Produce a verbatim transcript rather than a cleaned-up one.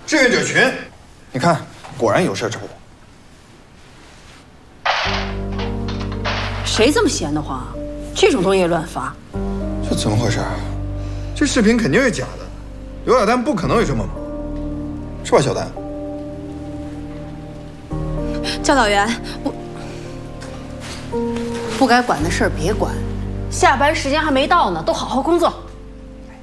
志愿者群，你看，果然有事找我。 谁这么闲得慌？这种东西也乱发？ 这怎么回事？这视频肯定是假的，刘小丹不可能有这么忙，是吧，小丹？ 教导员，我不该管的事儿别管，下班时间还没到呢，都好好工作。